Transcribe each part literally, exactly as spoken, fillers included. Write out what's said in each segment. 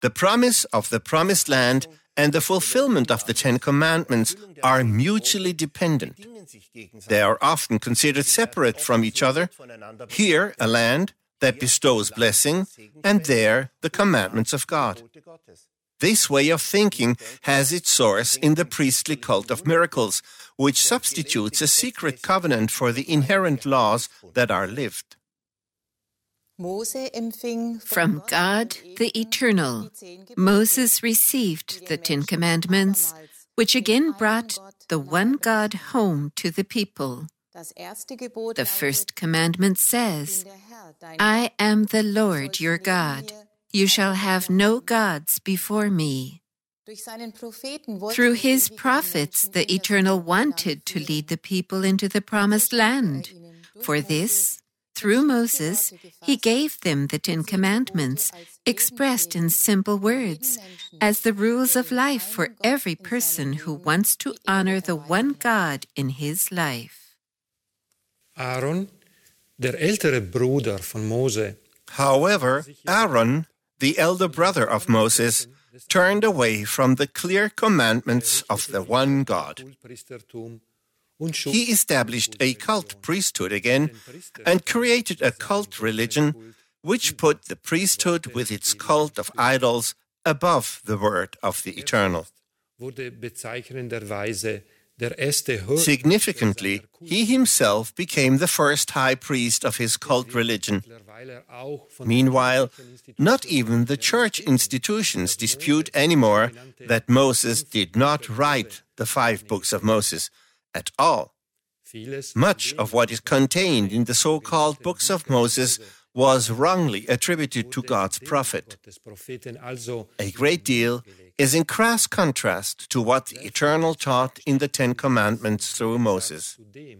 The promise of the promised land and the fulfillment of the Ten Commandments are mutually dependent. They are often considered separate from each other. Here, a land that bestows blessing, and there, the commandments of God. This way of thinking has its source in the priestly cult of miracles, which substitutes a secret covenant for the inherent laws that are lived. From God, the Eternal, Moses received the Ten Commandments, which again brought the one God home to the people. The first commandment says, I am the Lord your God. You shall have no gods before me. Through his prophets, the Eternal wanted to lead the people into the promised land. For this, through Moses, he gave them the Ten Commandments, expressed in simple words, as the rules of life for every person who wants to honor the one God in his life. Aaron, der ältere Bruder von Mose. However, Aaron, the elder brother of Moses, turned away from the clear commandments of the one God. He established a cult priesthood again and created a cult religion which put the priesthood with its cult of idols above the word of the Eternal. Significantly, he himself became the first high priest of his cult religion. Meanwhile, not even the church institutions dispute anymore that Moses did not write the five books of Moses at all. Much of what is contained in the so-called books of Moses was wrongly attributed to God's prophet. A great deal is in crass contrast to what the Eternal taught in the Ten Commandments through Moses.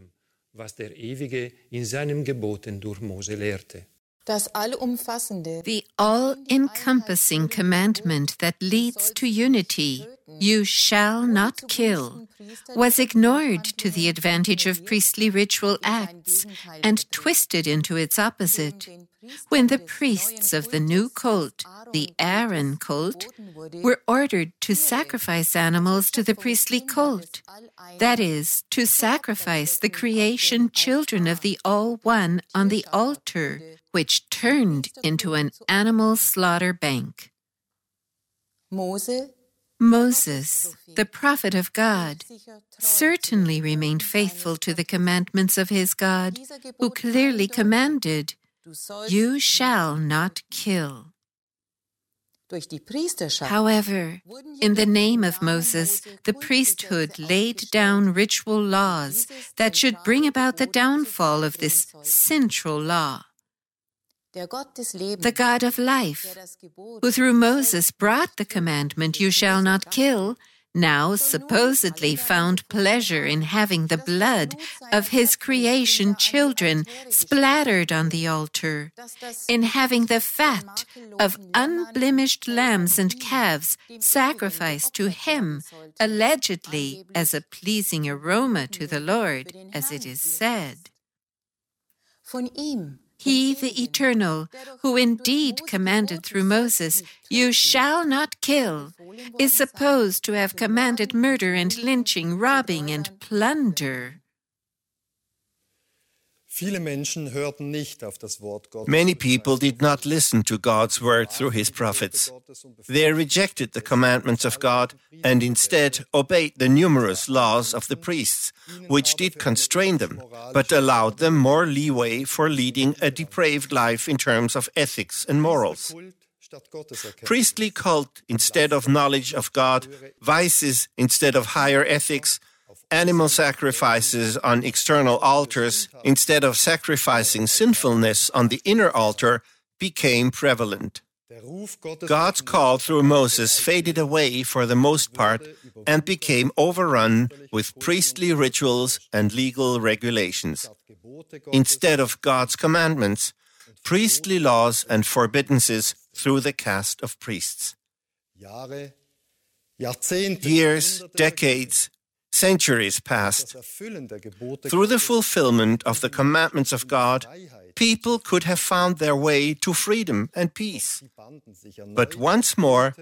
The all-encompassing commandment that leads to unity, you shall not kill, was ignored to the advantage of priestly ritual acts and twisted into its opposite. When the priests of the new cult, the Aaron cult, were ordered to sacrifice animals to the priestly cult, that is, to sacrifice the creation children of the All-One on the altar, which turned into an animal slaughter bank. Moses, the prophet of God, certainly remained faithful to the commandments of his God, who clearly commanded, "You shall not kill." However, in the name of Moses, the priesthood laid down ritual laws that should bring about the downfall of this central law. The God of life, who through Moses brought the commandment, "You shall not kill," now supposedly found pleasure in having the blood of his creation children splattered on the altar, in having the fat of unblemished lambs and calves sacrificed to him, allegedly as a pleasing aroma to the Lord, as it is said. He, the Eternal, who indeed commanded through Moses, "You shall not kill," is supposed to have commanded murder and lynching, robbing and plunder. Many people did not listen to God's word through his prophets. They rejected the commandments of God and instead obeyed the numerous laws of the priests, which did constrain them, but allowed them more leeway for leading a depraved life in terms of ethics and morals. Priestly cult instead of knowledge of God, vices instead of higher ethics, animal sacrifices on external altars instead of sacrificing sinfulness on the inner altar became prevalent. God's call through Moses faded away for the most part and became overrun with priestly rituals and legal regulations. Instead of God's commandments, priestly laws and forbiddances through the caste of priests. Years, decades, Centuries passed. Through the fulfillment of the commandments of God, people could have found their way to freedom and peace. But once more,